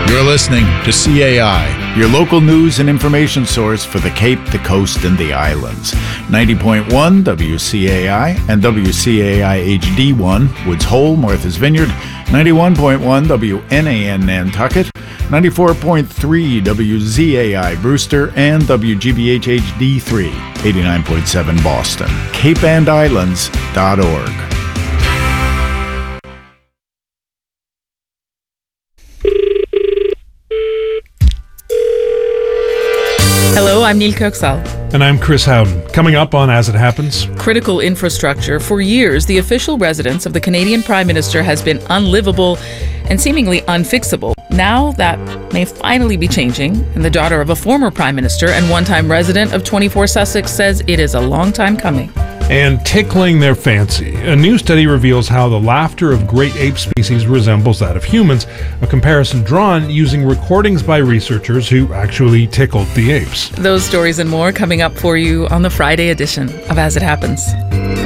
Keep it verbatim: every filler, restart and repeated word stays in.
You're listening to C A I, your local news and information source for the Cape, the Coast, and the Islands. ninety point one W C A I and W C A I H D one, Woods Hole, Martha's Vineyard, ninety-one point one W N A N Nantucket, ninety-four point three W Z A I Brewster, and W G B H H D three, eighty-nine point seven Boston. cape and islands dot org. Hello, I'm Neil Kirksall. And I'm Chris Howden. Coming up on As It Happens. Critical infrastructure. For years, the official residence of the Canadian Prime Minister has been unlivable and seemingly unfixable. Now that may finally be changing, and the daughter of a former Prime Minister and one-time resident of twenty-four Sussex says it is a long time coming. And tickling their fancy. A new study reveals how the laughter of great ape species resembles that of humans, a comparison drawn using recordings by researchers who actually tickled the apes. Those stories and more coming up for you on the Friday edition of As It Happens.